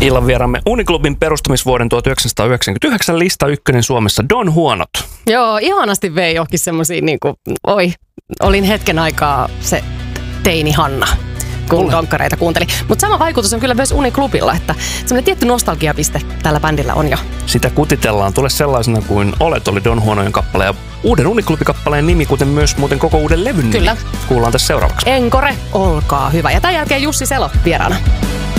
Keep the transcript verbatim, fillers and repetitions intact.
Illan vieraamme Uniklubin perustamisvuoden tuhatyhdeksänsataayhdeksänkymmentäyhdeksän lista ykkönen Suomessa Don Huonot. Joo, ihanasti vei johonkin semmosia niinku, oi, olin hetken aikaa se teini Hanna, kun donkkareita kuunteli. Mutta sama vaikutus on kyllä myös Uniklubilla, että semmoinen tietty nostalgiapiste tällä bändillä on jo. Sitä kutitellaan, tule sellaisena kuin olet, oli Don Huonojen kappale ja uuden Uniklubikappaleen nimi, kuten myös muuten koko uuden levyn nimi. Kyllä. Kuullaan tässä seuraavaksi. Enkore, olkaa hyvä. Ja tämän jälkeen Jussi Selo vieraana.